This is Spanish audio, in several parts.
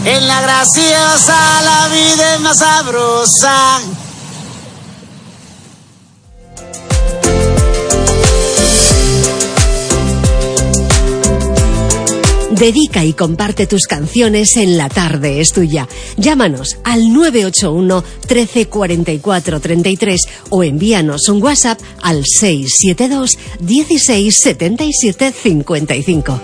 En la graciosa la vida es más sabrosa. Dedica y comparte tus canciones en La Tarde es Tuya. Llámanos al 981 13 44 33 o envíanos un WhatsApp al 672 16 77 55.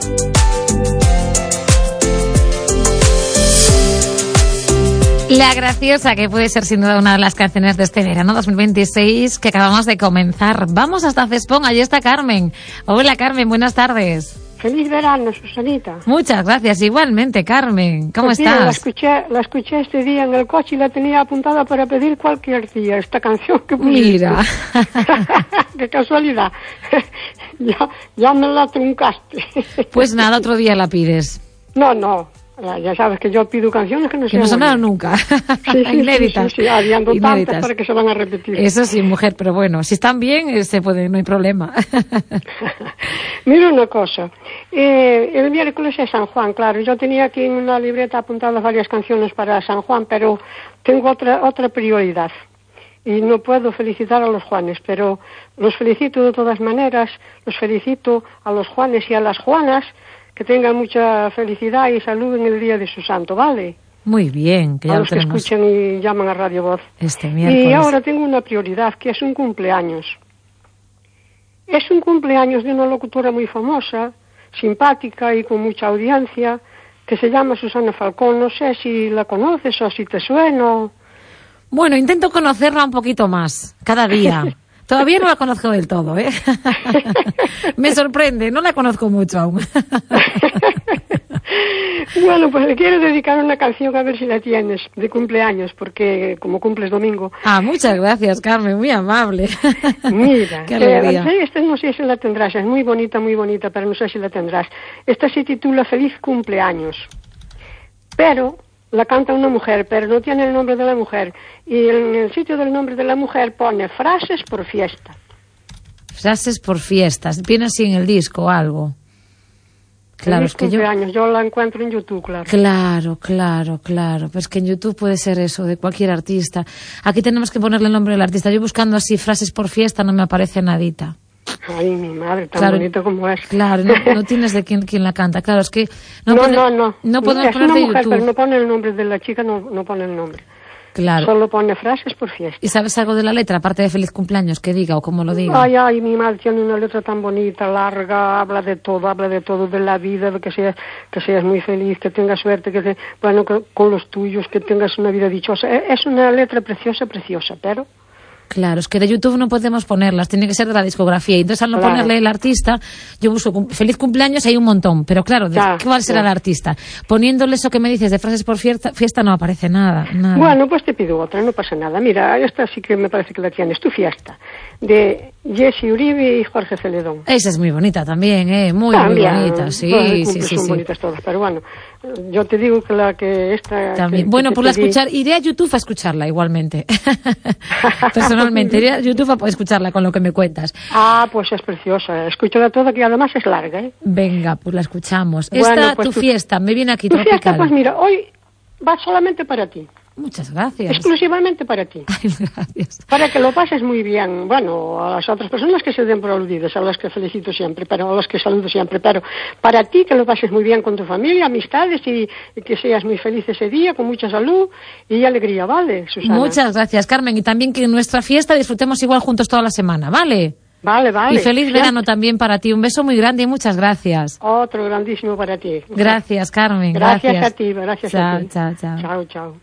La graciosa, que puede ser sin duda una de las canciones de este verano 2026 que acabamos de comenzar. Vamos hasta Cespón, allí está Carmen. Hola Carmen, buenas tardes. Feliz verano, Susanita. Muchas gracias, igualmente, Carmen. ¿Cómo pues estás? Mira, la escuché este día en el coche y la tenía apuntada para pedir cualquier día, esta canción que pusiste. Mira. Qué casualidad. ya me la truncaste. Pues nada, otro día la pides. No. Ya sabes que yo pido canciones que no sonaron nunca. Sí, inéditas. Sí, habiendo tantas para que se van a repetir. Eso sí, mujer, pero bueno, si están bien, se puede, no hay problema. Mira una cosa. El miércoles es San Juan, claro. Yo tenía aquí en una libreta apuntadas varias canciones para San Juan, pero tengo otra prioridad. Y no puedo felicitar a los Juanes, pero los felicito de todas maneras. Los felicito a los Juanes y a las Juanas. Que tengan mucha felicidad y salud en el día de su santo, ¿vale? Muy bien. Que ya a los que escuchen y llaman a Radio Voz. Este miércoles. Y ahora tengo una prioridad, que es un cumpleaños. Es un cumpleaños de una locutora muy famosa, simpática y con mucha audiencia, que se llama Susana Falcón. No sé si la conoces o si te suena. Bueno, intento conocerla un poquito más, cada día. Todavía no la conozco del todo, ¿eh? Me sorprende, no la conozco mucho aún. Bueno, pues le quiero dedicar una canción, a ver si la tienes, de cumpleaños, porque como cumples domingo. Ah, muchas gracias, Carmen, muy amable. Mira, qué alegría. Esta no sé si la tendrás, es muy bonita, pero no sé si la tendrás. Esta se titula Feliz Cumpleaños. Pero la canta una mujer, pero no tiene el nombre de la mujer. Y en el sitio del nombre de la mujer pone Frases por Fiesta. Frases por Fiestas. ¿Viene así en el disco o algo? Claro, es que yo la encuentro en YouTube, claro. Claro. Pues que en YouTube puede ser eso, de cualquier artista. Aquí tenemos que ponerle el nombre del artista. Yo buscando así Frases por Fiesta no me aparece nadita. Ay, mi madre, tan bonito como es. Claro, no tienes de quién la canta. Claro, es que no podemos es poner una de mujer, YouTube. Pero no pone el nombre de la chica, no pone el nombre. Claro. Solo pone Frases por Fiesta. ¿Y sabes algo de la letra, aparte de Feliz Cumpleaños, que diga o cómo lo diga? Ay, mi madre tiene una letra tan bonita, larga, habla de todo, de la vida, de que seas muy feliz, que tengas suerte, que con los tuyos, que tengas una vida dichosa. Es una letra preciosa, pero... Claro, es que de YouTube no podemos ponerlas, tiene que ser de la discografía. Y entonces al no ponerle el artista, yo busco Feliz Cumpleaños, hay un montón. Pero claro, ¿cuál será el artista? Poniéndole eso que me dices de Frases por Fiesta no aparece nada. Bueno, pues te pido otra, no pasa nada. Mira, esta sí que me parece que la tienes, Tu Fiesta, de Jessy Uribe y Jorge Celedón. Esa es muy bonita también, muy bonita. Sí. Son bonitas todas, pero bueno, yo te digo que esta... También. Bueno, por iré a YouTube a escucharla igualmente. Personalmente, iré a YouTube a escucharla con lo que me cuentas. Ah, pues es preciosa, escúchala toda, que además es larga, ¿eh? Venga, pues la escuchamos. Bueno, Pues Tu Fiesta, me viene aquí Tu tropical. Fiesta, pues mira, hoy va solamente para ti. Muchas gracias. Exclusivamente para ti. Ay, gracias. Para que lo pases muy bien. Bueno, a las otras personas que se den por aludidas, a las que felicito siempre, pero a las que saludo siempre. Pero para ti, que lo pases muy bien con tu familia, amistades y que seas muy feliz ese día, con mucha salud y alegría, ¿vale, Susana? Muchas gracias, Carmen. Y también que en nuestra fiesta disfrutemos igual juntos toda la semana, ¿vale? Vale. Y feliz verano también para ti. Un beso muy grande y muchas gracias. Otro grandísimo para ti. Gracias, Carmen. Gracias a ti, gracias a ti. Chao. Chao.